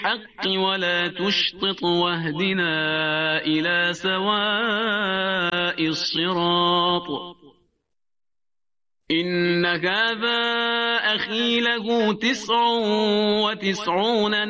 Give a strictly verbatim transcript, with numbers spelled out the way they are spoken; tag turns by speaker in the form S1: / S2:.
S1: بالحق ولا تشطط واهدنا إلى سواء الصراط إن هذا أخي له تسع وتسعون